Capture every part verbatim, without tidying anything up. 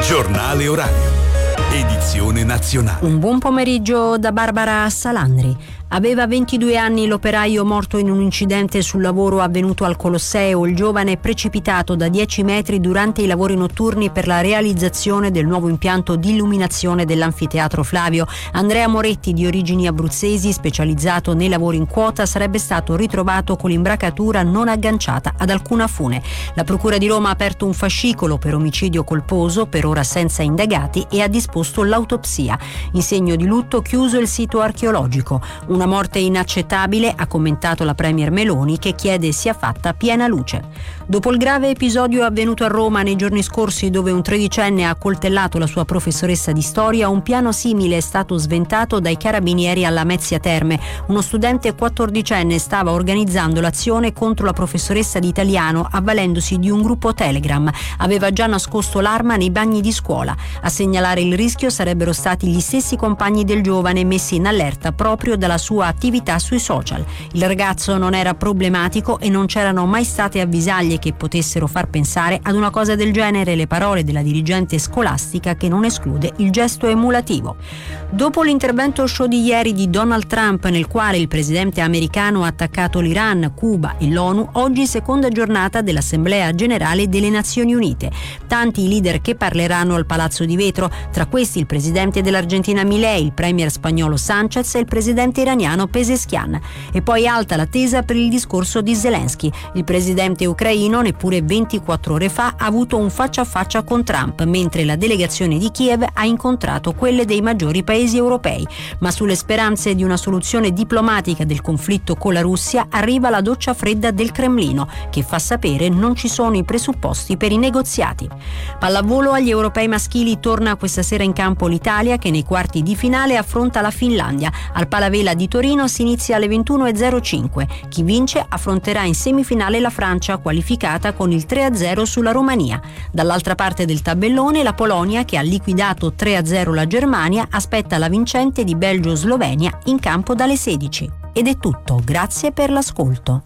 Giornale orario. Edizione nazionale. Un buon pomeriggio da Barbara Salandri. Aveva ventidue anni l'operaio morto in un incidente sul lavoro avvenuto al Colosseo. Il giovane è precipitato da dieci metri durante i lavori notturni per la realizzazione del nuovo impianto di illuminazione dell'anfiteatro Flavio. Andrea Moretti, di origini abruzzesi, specializzato nei lavori in quota, sarebbe stato ritrovato con l'imbracatura non agganciata ad alcuna fune. La Procura di Roma ha aperto un fascicolo per omicidio colposo, per ora senza indagati, e ha disposto l'autopsia. In segno di lutto chiuso il sito archeologico. Una morte inaccettabile, ha commentato la premier Meloni, che chiede sia fatta piena luce. Dopo il grave episodio avvenuto a Roma nei giorni scorsi, dove un tredicenne ha accoltellato la sua professoressa di storia, un piano simile è stato sventato dai carabinieri alla Mezzia Terme. Uno studente quattordicenne stava organizzando l'azione contro la professoressa di italiano avvalendosi di un gruppo Telegram. Aveva già nascosto l'arma nei bagni di scuola. A segnalare il rischio sarebbero stati gli stessi compagni del giovane, messi in allerta proprio dalla sua attività sui social. Il ragazzo non era problematico e non c'erano mai state avvisaglie che potessero far pensare ad una cosa del genere. Le parole della dirigente scolastica, che non esclude il gesto emulativo. Dopo l'intervento show di ieri di Donald Trump, nel quale il presidente americano ha attaccato l'Iran, Cuba e l'ONU, oggi seconda giornata dell'Assemblea Generale delle Nazioni Unite. Tanti i leader che parleranno al Palazzo di Vetro, tra questi il presidente dell'Argentina Milei, il premier spagnolo Sanchez e il presidente iraniano Pezeshkian. E poi alta l'attesa per il discorso di Zelensky. Il presidente ucraino, neppure ventiquattro ore fa, ha avuto un faccia a faccia con Trump, mentre la delegazione di Kiev ha incontrato quelle dei maggiori paesi europei. Ma sulle speranze di una soluzione diplomatica del conflitto con la Russia arriva la doccia fredda del Cremlino, che fa sapere non ci sono i presupposti per i negoziati. Pallavolo agli europei maschili torna questa sera in campo l'Italia, che nei quarti di finale affronta la Finlandia. Al Palavela di Torino si inizia alle ventuno e zero cinque. Chi vince affronterà in semifinale la Francia, qualificata con il tre a zero sulla Romania. Dall'altra parte del tabellone la Polonia, che ha liquidato tre a zero la Germania, aspetta la vincente di Belgio-Slovenia in campo dalle sedici. Ed è tutto, grazie per l'ascolto.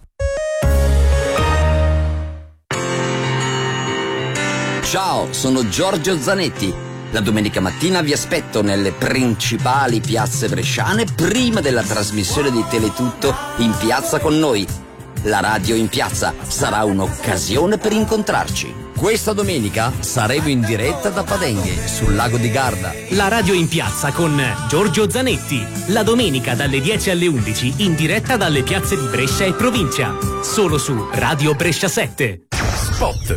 Ciao, sono Giorgio Zanetti. La domenica mattina vi aspetto nelle principali piazze bresciane prima della trasmissione di Teletutto In Piazza con Noi. La radio in piazza sarà un'occasione per incontrarci. Questa domenica saremo in diretta da Padenghe, sul lago di Garda. La radio in piazza con Giorgio Zanetti. La domenica dalle dieci alle undici in diretta dalle piazze di Brescia e provincia. Solo su Radio Brescia sette. Spot.